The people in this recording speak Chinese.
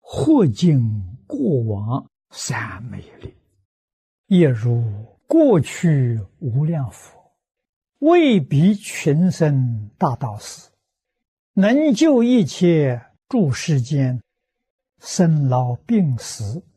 或尽过往三昧力，也如过去无量佛，为彼群生大道士，能救一切诸世间生老病死